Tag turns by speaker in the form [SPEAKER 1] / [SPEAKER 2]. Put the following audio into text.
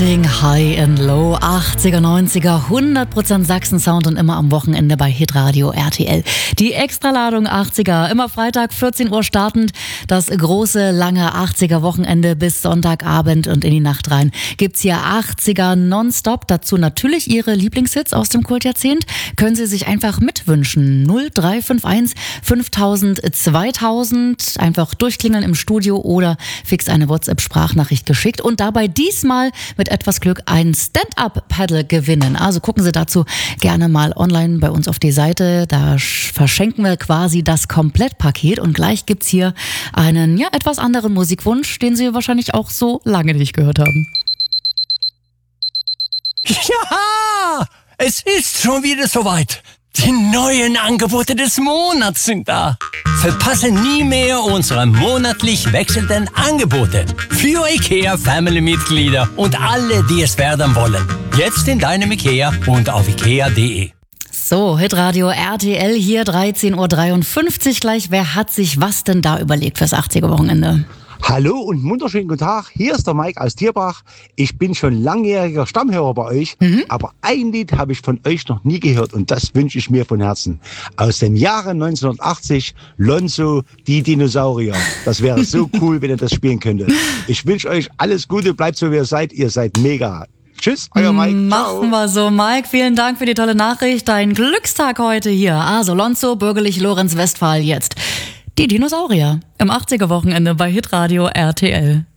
[SPEAKER 1] High and Low, 80er, 90er, 100% Sachsen-Sound und immer am Wochenende bei Hitradio RTL. Die Extraladung 80er, immer Freitag 14 Uhr startend, das große, lange 80er-Wochenende bis Sonntagabend und in die Nacht rein gibt's hier 80er nonstop. Dazu natürlich Ihre Lieblingshits aus dem Kultjahrzehnt. Können Sie sich einfach mitwünschen. 0351 5000 2000. Einfach durchklingeln im Studio oder fix eine WhatsApp-Sprachnachricht geschickt und dabei diesmal mit etwas Glück ein Stand-Up-Paddle gewinnen. Also gucken Sie dazu gerne mal online bei uns auf die Seite. Da verschenken wir quasi das Komplettpaket und gleich gibt's hier einen etwas anderen Musikwunsch, den Sie wahrscheinlich auch so lange nicht gehört haben.
[SPEAKER 2] Ja, es ist schon wieder soweit. Die neuen Angebote des Monats sind da. Verpasse nie mehr unsere monatlich wechselnden Angebote für IKEA-Family-Mitglieder und alle, die es werden wollen. Jetzt in deinem IKEA und auf ikea.de.
[SPEAKER 1] So, Hitradio RTL hier, 13.53 Uhr gleich. Wer hat sich was denn da überlegt fürs 80er-Wochenende?
[SPEAKER 3] Hallo und wunderschönen guten Tag, hier ist der Mike aus Tierbach. Ich bin schon langjähriger Stammhörer bei euch, aber ein Lied habe ich von euch noch nie gehört und das wünsche ich mir von Herzen. Aus dem Jahre 1980, Lonzo, die Dinosaurier. Das wäre so cool, wenn ihr das spielen könntet. Ich wünsche euch alles Gute, bleibt so wie ihr seid mega. Tschüss, euer Mike.
[SPEAKER 1] Machen wir so. Mike, vielen Dank für die tolle Nachricht. Dein Glückstag heute hier. Also Lonzo, bürgerlich Lorenz Westphal jetzt. Die Dinosaurier im 80er-Wochenende bei Hitradio RTL.